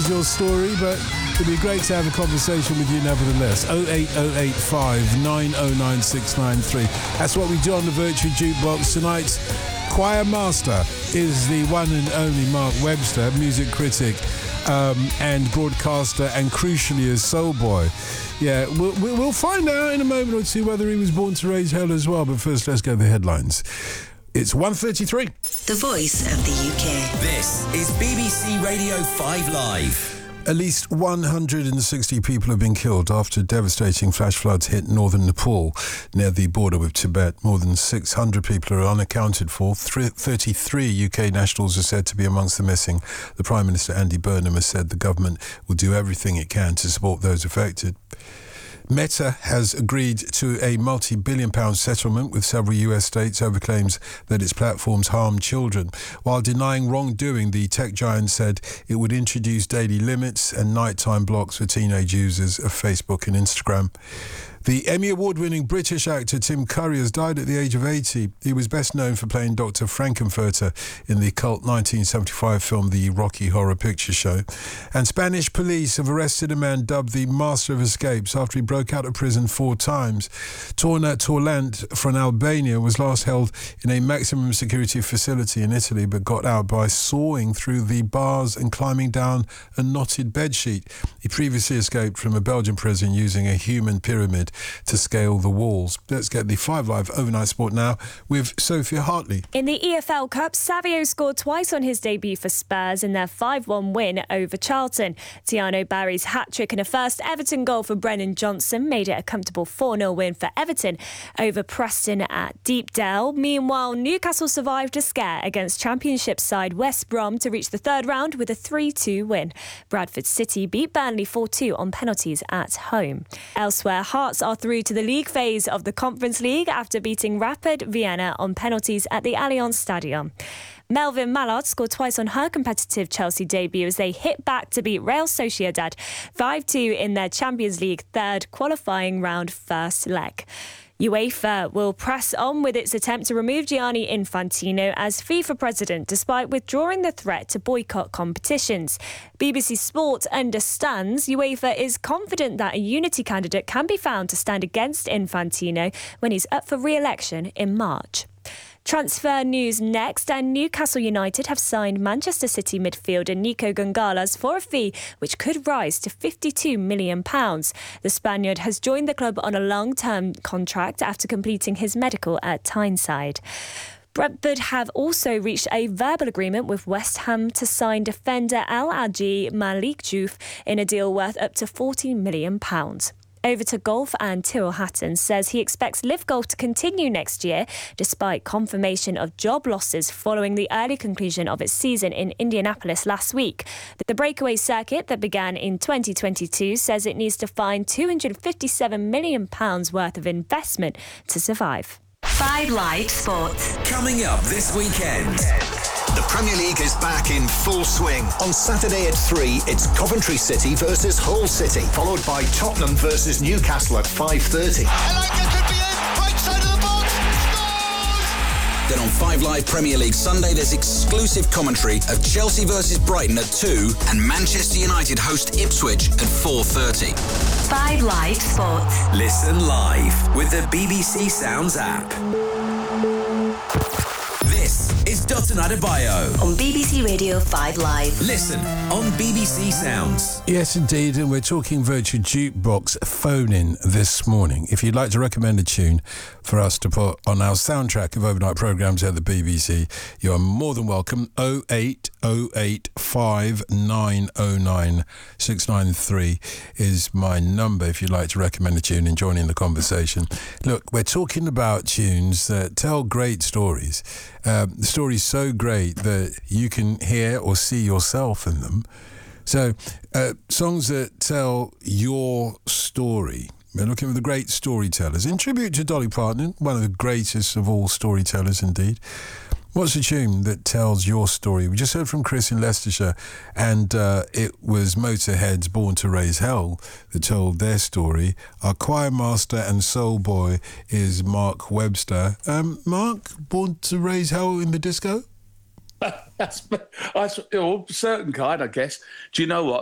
tells your story, but it'd be great to have a conversation with you nevertheless. 08085 909 693. That's what we do on the Virtual Jukebox tonight. Choir master is the one and only Mark Webster, music critic and broadcaster, and crucially a soul boy. Yeah, we'll find out in a moment or two whether he was born to raise hell as well. But first, let's go to the headlines. It's 1:33. The Voice of the UK. This is BBC Radio 5 Live. At least 160 people have been killed after devastating flash floods hit northern Nepal near the border with Tibet. More than 600 people are unaccounted for. 33 UK nationals are said to be amongst the missing. The Prime Minister Andy Burnham has said the government will do everything it can to support those affected. Meta has agreed to a multi-billion-pound settlement with several US states over claims that its platforms harm children. While denying wrongdoing, the tech giant said it would introduce daily limits and nighttime blocks for teenage users of Facebook and Instagram. The Emmy Award-winning British actor Tim Curry has died at the age of 80. He was best known for playing Dr. Frankenfurter in the cult 1975 film The Rocky Horror Picture Show. And Spanish police have arrested a man dubbed the Master of Escapes after he broke out of prison 4 times. Torna Torlant from Albania was last held in a maximum security facility in Italy, but got out by sawing through the bars and climbing down a knotted bedsheet. He previously escaped from a Belgian prison using a human pyramid to scale the walls. Let's get the 5 Live overnight sport now with Sophia Hartley. In the EFL Cup, Savio scored twice on his debut for Spurs in their 5-1 win over Charlton. Tiano Barry's hat-trick and a first Everton goal for Brennan Johnson made it a comfortable 4-0 win for Everton over Preston at Deepdale. Meanwhile, Newcastle survived a scare against Championship side West Brom to reach the third round with a 3-2 win. Bradford City beat Burnley 4-2 on penalties at home. Elsewhere, Hearts are through to the league phase of the Conference League after beating Rapid Vienna on penalties at the Allianz Stadium. Melvin Mallard scored twice on her competitive Chelsea debut as they hit back to beat Real Sociedad 5-2 in their Champions League third qualifying round first leg. UEFA will press on with its attempt to remove Gianni Infantino as FIFA president, despite withdrawing the threat to boycott competitions. BBC Sport understands UEFA is confident that a unity candidate can be found to stand against Infantino when he's up for re-election in March. Transfer news next, and Newcastle United have signed Manchester City midfielder Nico Gonzalez for a fee which could rise to £52 million. The Spaniard has joined the club on a long-term contract after completing his medical at Tyneside. Brentford have also reached a verbal agreement with West Ham to sign defender Al-Aji Malik Diouf in a deal worth up to £40 million. Over to golf, and Tyrrell Hatton says he expects Live Golf to continue next year despite confirmation of job losses following the early conclusion of its season in Indianapolis last week. The breakaway circuit that began in 2022 says it needs to find £257 million worth of investment to survive. 5 Live Sports. Coming up this weekend. The Premier League is back in full swing. On Saturday at 3, it's Coventry City versus Hull City, followed by Tottenham versus Newcastle at 5:30. Right side of the box, scores! Then on 5 Live Premier League Sunday, there's exclusive commentary of Chelsea versus Brighton at 2 and Manchester United host Ipswich at 4:30. 5 Live Sports. Listen live with the BBC Sounds app. This is Dotun Adebayo On BBC Radio 5 Live. Listen on BBC Sounds. Yes, indeed, and we're talking Virtual Jukebox phone-in this morning. If you'd like to recommend a tune for us to put on our soundtrack of overnight programmes at the BBC, you are more than welcome. 08085 909 693 is my number if you'd like to recommend a tune and join in the conversation. Look, we're talking about tunes that tell great stories. The story's so great that you can hear or see yourself in them. So, songs that tell your story. We're looking for the great storytellers. In tribute to Dolly Parton, one of the greatest of all storytellers indeed. What's a tune that tells your story? We just heard from Chris in Leicestershire, and it was Motorhead's Born to Raise Hell that told their story. Our choir master and soul boy is Mark Webster. Mark, Born to Raise Hell in the disco? That's certain kind, I guess. Do you know what?